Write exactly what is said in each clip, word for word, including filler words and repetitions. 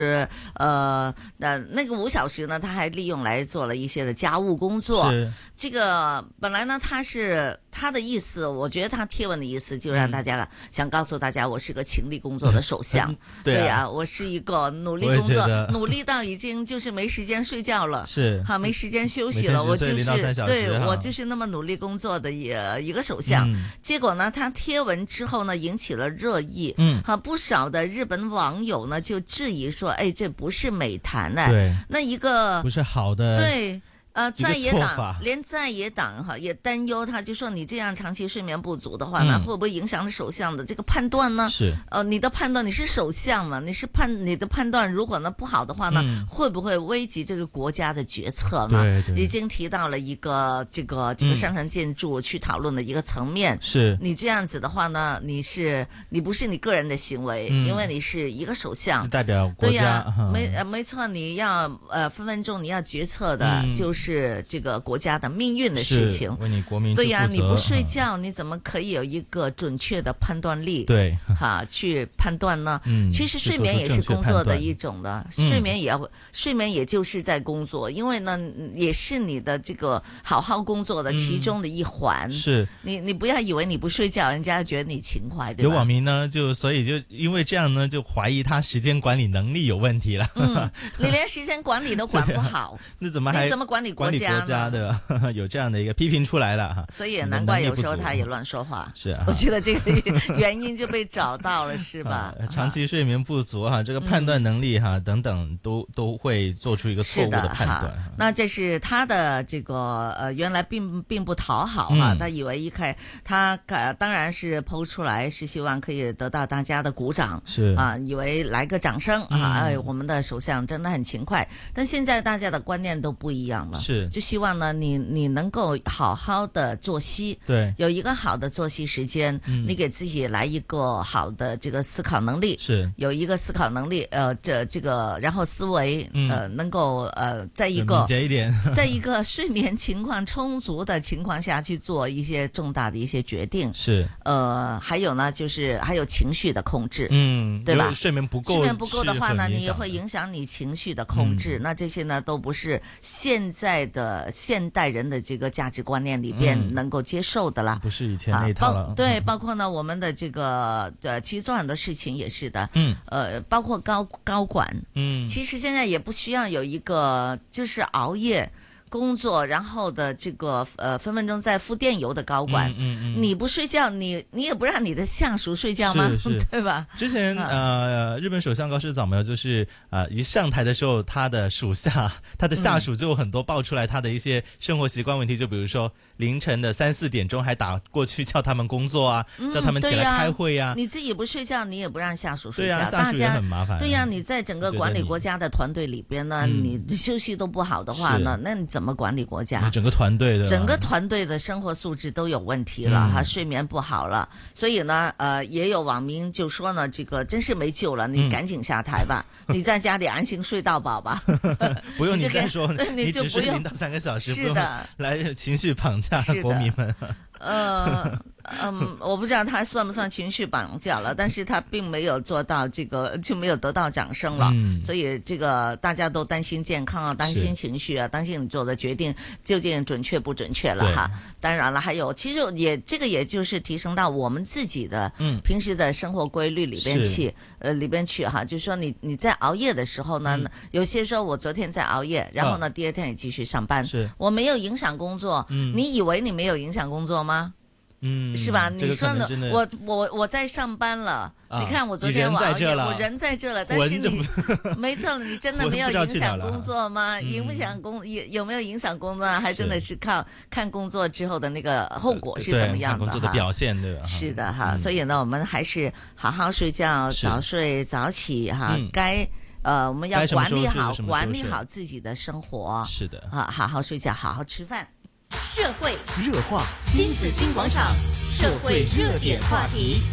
是呃，那那个五小时呢，他还利用来做了一些的家务工作。这个本来呢，他是他的意思，我觉得他贴文的意思就让大家、嗯、想告诉大家，我是个勤力工作的首相。对呀、啊啊，我是一个努力工作，努力到已经就是没时间睡觉了， 是好没时间休息了。我就是对我就是那么努力工作的一一个首相、嗯。结果呢，他贴文之后呢，引起了热议。嗯，好，不少的日本网友呢就质疑说。哎，这不是美谈呢、啊。 对， 那一个不是好的。 对。呃，在野党连在野党哈也担忧，他就说你这样长期睡眠不足的话呢，嗯、会不会影响首相的这个判断呢？ 是， 呃，你的判断你是首相嘛，你是判你的判断如果呢不好的话呢、嗯，会不会危及这个国家的决策嘛？ 对对， 已经提到了一个这个这个上层建筑去讨论的一个层面。 是、嗯， 你这样子的话呢，你是你不是你个人的行为，嗯、因为你是一个首相， 代表国家。 对呀、啊，没呃没错，你要呃分分钟你要决策的就是这个。国家的命运的事情， 为你国民对呀、啊，你不睡觉，你怎么可以有一个准确的判断力？ 对， 哈，去判断呢？嗯，其实睡眠也是工作的一种的，睡眠也要、嗯，睡眠也就是在工作，因为呢，也是你的这个好好工作的其中的一环。嗯、是，你你不要以为你不睡觉，人家觉得你勤快，对吧？ 有网民呢，就所以就因为这样呢，就怀疑他时间管理能力有问题了。 嗯，你连时间管理都管不好， 啊、那怎么还你怎么管理国家呢？ 国家对吧？有这样的一个批评出来了哈， 所以难怪有时候他也乱说话。 是、啊， 我觉得这个原因就被找到了，是吧？ 啊、长期睡眠不足哈，这个判断能力哈、嗯、等等都都会做出一个错误的判断。 那这是他的这个呃，原来并并不讨好哈、嗯，他以为一开他当然是抛出来是希望可以得到大家的鼓掌， 是啊， 以为来个掌声、嗯、啊，哎，我们的首相真的很勤快。但现在大家的观念都不一样了， 是就希望呢你你能够好好的作息， 对， 有一个好的作息时间、嗯，你给自己来一个好的这个思考能力， 是有一个思考能力，呃，这这个然后思维、嗯、呃能够呃在一个敏捷一点， 在一个睡眠情况充足的情况下去做一些重大的一些决定， 是呃还有呢就是还有情绪的控制， 嗯， 对吧？ 睡眠不够， 睡眠不够的话呢，你也会影响你情绪的控制、嗯，那这些呢都不是现在的现代人的这个价值观念里边能够接受的啦， 嗯、不是以前那一套了。 啊、对，包括呢我们的这个呃，其实做很多事情也是的， 嗯， 呃，包括高高管， 嗯， 其实现在也不需要有一个就是熬夜工作，然后的这个呃分分钟在付电邮的高管，嗯嗯嗯，你不睡觉，你你也不让你的下属睡觉吗？ 是是对吧？ 之前呃，日本首相高市早苗就是呃一上台的时候，他的属下、他的下属就有很多爆出来他的一些生活習慣問題，嗯、就比如說凌晨的三四點鐘還打過去叫他們工作啊，嗯、叫他們起來開會啊。 你自己不睡覺，你也不讓下屬睡覺， 對啊，下屬也很麻煩。 對呀、啊，你在整個管理國家的團隊裏邊呢，你休息都不好的話呢，那你怎麼管理國家？ 整個團隊的整個團隊的生活素質都有問題了哈、嗯，睡眠不好了，所以呢，呃，也有網民就說呢，這個真是沒救了，你趕緊下台吧，嗯、你在家裡安心睡到飽吧， 不用你再說， 你， 你只睡零到三個小時， 是的， 來情緒綁架國民們。 呃嗯，我不知道他算不算情緒綁架了，但是他並沒有做到這個，就沒有得到掌聲了。嗯，所以這個大家都擔心健康啊，擔心情緒啊，擔心你做的決定究竟準確不準確了哈。當然了，還有其實也這個也就是提升到我們自己的平時的生活規律裏邊去，呃裏邊去哈，就是說你你在熬夜的時候呢，嗯、有些時候我昨天在熬夜，然後呢、哦、第二天也繼續上班，是我沒有影響工作、嗯，你以為你沒有影響工作嗎？ 嗯， 是吧？ 這個、 你說呢？我我我在上班了、啊，你看我昨天我熬夜，我人在這了，但是你沒錯，你真的沒有影響工作嗎？影不響工有有沒有影響工作啊？還真的是靠看工作之後的那個後果是怎麼樣的哈？ 工作的表現對吧？ 是的哈、嗯，所以呢，我們還是好好睡覺，早睡早起哈，該呃我們要管理好管理好自己的生活， 是的啊，好好睡覺，好好吃飯。 社會熱話，新紫荊廣場，社會熱點話題。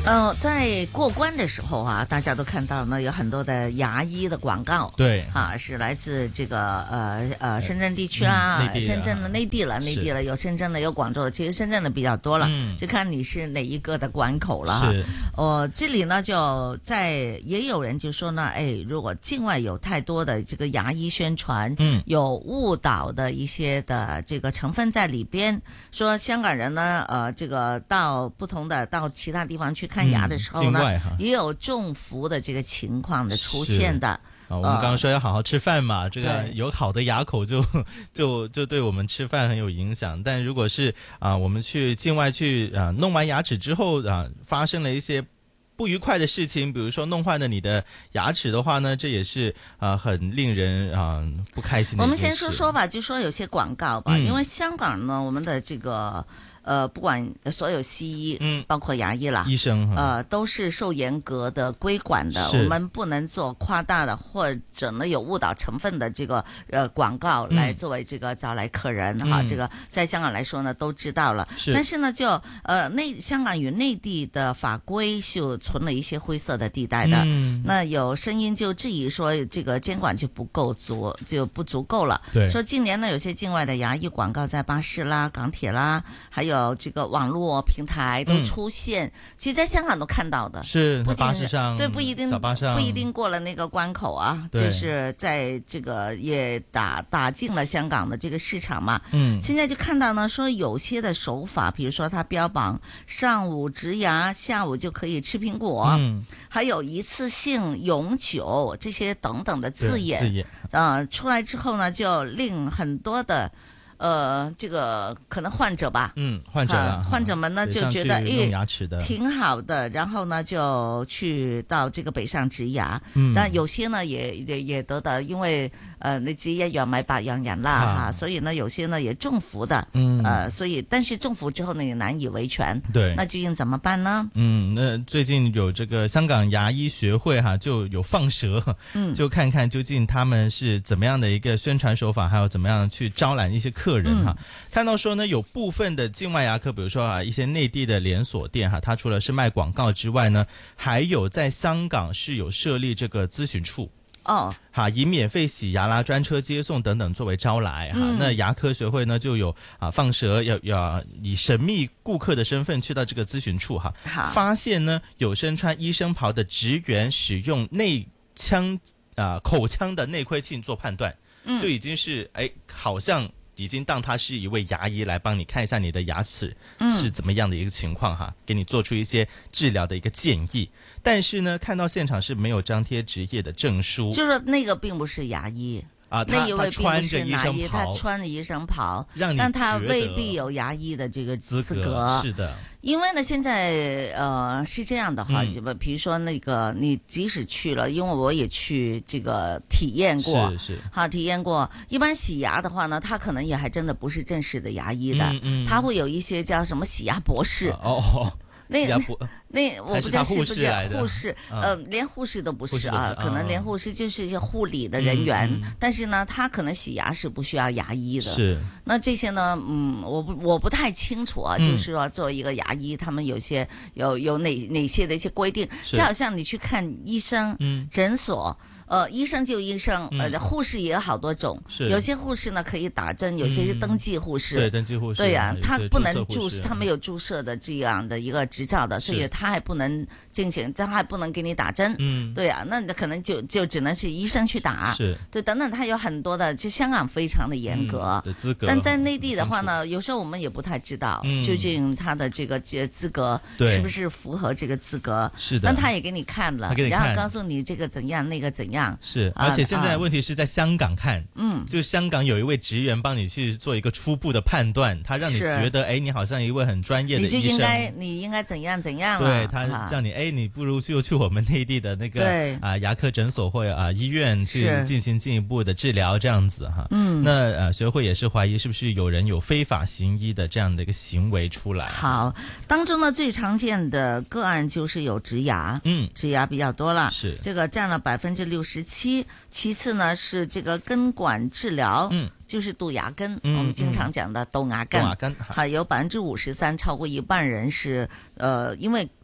呃，在过关的时候啊，大家都看到呢，有很多的牙医的广告， 对， 啊，是来自这个呃呃深圳地区啦， 嗯、 深圳的内地了，内地了，有深圳的，有广州的，其實深圳的比較多了，嗯、就看你是哪一個的關口了哈。 是， 哦，這裡呢就在也有人就說呢，哎，如果境外有太多的這個牙醫宣傳，嗯，有誤導的一些的這個成分在裡邊，說香港人呢，呃，這個到不同的到其他地方去看。看牙的時候呢，嗯、也有中伏的這個情況的出現的。 啊，我們剛剛說要好好吃飯嘛，呃、這個有好的牙口就就就對我們吃飯很有影響。但如果是啊、呃，我們去境外去啊、呃、弄完牙齒之後啊、呃，發生了一些不愉快的事情，比如說弄壞了你的牙齒的話呢，這也是啊、呃、很令人啊、呃、不開心的。 我們先說說吧，就說有些廣告吧，嗯、因為香港呢，我們的這個。呃，不管所有西醫，嗯，包括牙醫啦， 醫生， 呃，都是受嚴格的規管的。我們不能做誇大的或者呢有誤導成分的這個呃廣告來作為這個招來客人哈、嗯。這個在香港來說呢都知道了，是但是呢就呃內香港與內地的法規就存了一些灰色的地帶的。嗯、那有聲音就質疑說這個監管就不夠足，就不足夠了。對，說近年呢有些境外的牙醫廣告在巴士啦、港鐵啦，還有。這個網絡平台都出現，嗯、其實在香港都看到的， 是不巴士上， 對，不一定， 小巴上不一定過了那個關口啊，就是在這個也打打進了香港的這個市場嘛。嗯，現在就看到呢，說有些的手法，比如說它標榜上午植牙，下午就可以吃蘋果，嗯，還有一次性永久這些等等的字眼，字眼啊、呃，出來之後呢，就令很多的。呃，這個可能患者吧，嗯，患者啦，患者們呢就覺得誒，挺好的，然後呢就去到這個北上植牙，嗯，但有些呢也也也得到，因為呃你知一樣米百樣人啦哈，所以呢有些呢也中伏的，嗯，呃，所以但是中伏之後呢也難以維權，對，那究竟怎麼辦呢？嗯， 那最近有這個香港牙醫學會哈就有放蛇，嗯，就看看究竟他們是怎麼樣的一個宣傳手法，還有怎麼樣去招攬一些客。客人哈，看到說呢，有部分的境外牙科，比如說啊，一些內地的連鎖店哈，它除了是賣廣告之外呢，還有在香港是有設立這個諮詢處哦，哈，以免費洗牙啦、專車接送等等作為招來哈。嗯、那牙科學會呢就有啊放蛇，要要以神秘顧客的身份去到這個諮詢處哈，好發現呢有身穿醫生袍的職員使用內腔啊口腔的內窺鏡做判斷，嗯、就已經是哎好像。已經當他是一位牙醫來幫你看一下你的牙齒是怎麼樣的一個情況哈，嗯、給你做出一些治療的一個建議。但是呢，看到現場是沒有張貼執業的證書， 就說那個並不是牙醫啊，那一位並不是牙醫，他穿着醫生袍，但他未必有牙醫的這個資格。資格是的。因為呢，現在呃是這樣的哈，嗯、比如說那個你即使去了，因為我也去這個體驗過，是是，哈，體驗過。一般洗牙的話呢，他可能也還真的不是正式的牙醫的，嗯嗯、他會有一些叫什麼洗牙博士。哦哦。那那我不知道是不是護士，呃，連護士都不是啊，可能連護士就是一些護理的人員，但是呢，他可能洗牙是不需要牙醫的。是，那這些呢，嗯，我不我不太清楚啊，就是說作為一個牙醫，他們有些有有哪哪些的一些規定，就好像你去看醫生，診所。呃，醫生就醫生，呃，護士也有好多種，有些護士呢可以打針，有些是登記護士，對，登記護士，對呀，他不能注射，他沒有注射的這樣的一個執照的，所以他還不能進行，他還不能給你打針，嗯，對呀，那可能就就只能是醫生去打，是，對，等等，他有很多的，就香港非常的嚴格，資格，但在內地的話呢，有時候我們也不太知道究竟他的這個這資格是不是符合這個資格，是的，但他也給你看了，然後告訴你這個怎樣，那個怎樣。是，而且現在的問題是在香港看，嗯，就香港有一位職員幫你去做一個初步的判斷，他讓你覺得，哎，你好像一位很專業的醫生，你就應該，你應該怎樣怎樣了。對，他叫你，哎，你不如就去我們內地的那個啊牙科診所或者啊醫院去進行進一步的治療，這樣子哈。嗯，那呃學會也是懷疑是不是有人有非法行醫的這樣的一個行為出來。好，當中呢最常見的個案就是有植牙，嗯，植牙比較多了，是這個佔了百分之六十七，其次呢是這個根管治療，嗯，就是杜牙根，嗯、我們經常講的杜牙根，杜牙根還有百分之五十三，超過一半人是，呃，因為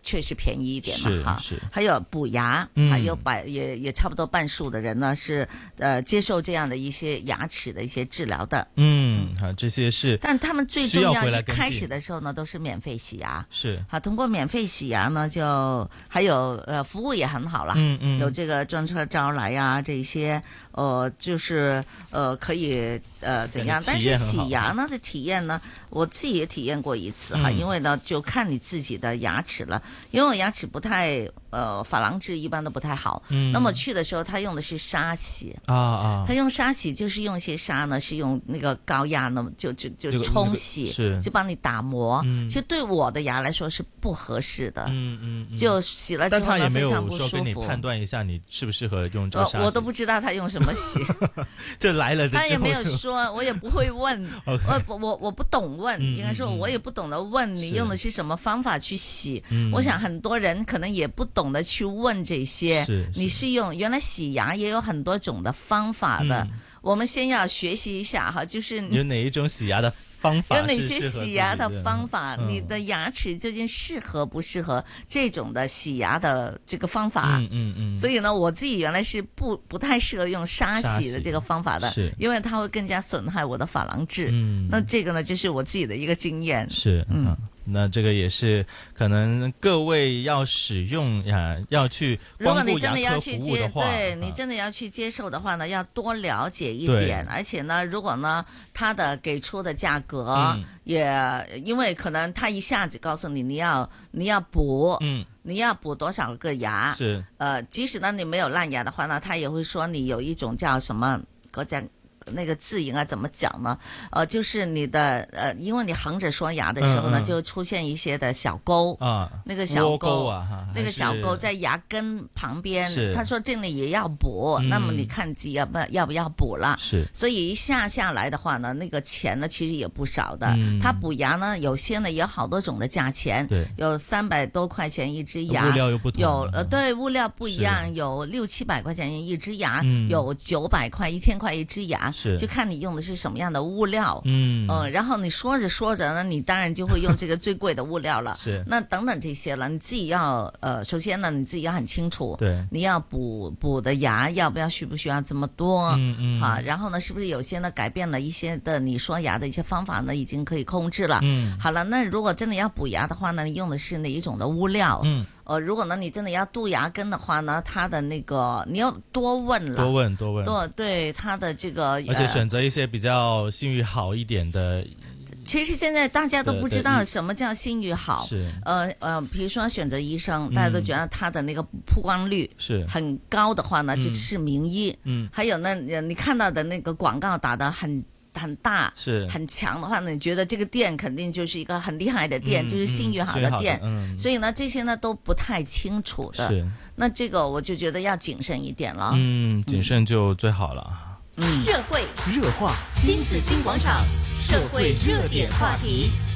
确实便宜一点嘛哈。 是， 还有补牙， 嗯、 还有百也也差不多半数的人呢是呃接受这样的一些牙齿的一些治疗的。 嗯，好，这些是， 但他们最重要一开始的时候呢，都是免费洗牙。 是， 好，通过免费洗牙呢，就还有呃服务也很好啦， 嗯嗯， 有这个专车招来呀、啊，这些呃就是呃可以呃怎样？但是洗牙呢的体验呢，我自己也体验过一次哈，嗯、因为呢就看你自己的牙齿了，因为我牙齿不太呃珐琅质一般都不太好，嗯，那么去的时候他用的是砂洗啊啊， 他用砂洗就是用一些砂呢是用那个高压呢就就就冲洗， 那個、 就帮你打磨，嗯、其實對我的牙來說是不合適的，嗯嗯，嗯就洗了之後呢非常不舒服。但他也沒有說跟你判斷一下你適不適合用這個砂洗，我都不知道他用什麼洗， 就來了， 他也沒有說，我也不會問， okay, 我我我不懂問，嗯、應該說我也不懂得問你用的是什麼方法去洗。我想很多人可能也不懂得去問這些，是你是用原來洗牙也有很多種的方法的。嗯我們先要學習一下哈，就是有哪一種洗牙的方法？ 有哪些洗牙的方法？ 嗯、 你的牙齒究竟適合不適合這種的洗牙的這個方法？ 嗯嗯嗯。 所以呢，我自己原來是不不太適合用砂洗的這個方法的，因為它會更加損害我的珐琅質。嗯。那這個呢，就是我自己的一個經驗。 是，嗯。那這個也是可能各位要使用呀，要去光顧牙科服務的話， 對你真的要去接受的話呢，要多了解一點。而且呢，如果呢，他的給出的價格、嗯、也，因為可能他一下子告訴你你要你要補，嗯，你要補多少個牙， 是， 呃，即使呢你沒有爛牙的話呢，他也會說你有一種叫什麼嗰隻。那個字應該怎麼講呢？呃，就是你的呃，因為你橫着說牙的時候呢，嗯嗯就出現一些的小溝啊，那個小溝啊， 那個小溝在牙根旁邊，他說這裡也要補，嗯、那麼你看自己要不要不要補了？ 是， 所以一下下來的話呢，那個錢呢其實也不少的。嗯、他補牙呢，有些呢有好多種的價錢， 對， 有三百多塊錢一支牙， 物料又不同， 有呃對物料不一樣，有六七百塊錢一支牙，嗯、有九百塊、一千塊一支牙。 是就看你用的是什麼樣的物料，嗯，呃，然後你說着說着呢，你當然就會用這個最貴的物料了。 是， 那等等這些了，你自己要，呃，首先呢，你自己要很清楚， 對， 你要補補的牙要不要需不需要這麼多， 嗯嗯， 好，然後呢，是不是有些呢改變了一些的你說牙的一些方法呢，已經可以控制了。嗯，好了，那如果真的要補牙的話呢，你用的是哪一種的物料？嗯。呃，如果呢，你真的要杜牙根的話呢，它的那個你要多問了， 多問多問， 多對它的這個， 而且選擇一些比較信譽好一點的。 其實現在大家都不知道什麼叫信譽好， 是呃呃，比如說選擇醫生，大家都覺得他的那個曝光率是很高的話呢，就是名醫。嗯，還有呢，你看到的那個廣告打得很。很大是很強的話呢，你覺得這個店肯定就是一個很厲害的店，嗯、就是信譽好的店， 嗯嗯、 所以呢，這些呢都不太清楚的。 是， 那這個我就覺得要謹慎一點了。 嗯，謹慎就最好了。 嗯，社會熱話，新紫荊廣場，社會熱點話題。